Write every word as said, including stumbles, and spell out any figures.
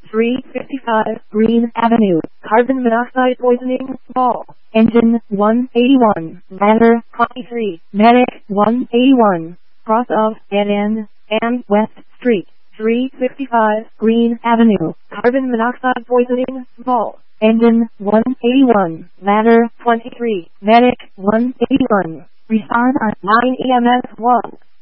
three fifty-five, Green Avenue, carbon monoxide poisoning, Ball, engine, one eighty-one, ladder, twenty-three, medic, one eighty-one, cross of, dead end, and West Street, three fifty-five, Green Avenue, carbon monoxide poisoning, Ball, engine, one eighty-one, ladder, twenty-three, medic, one eighty-one, respond on nine E M S one.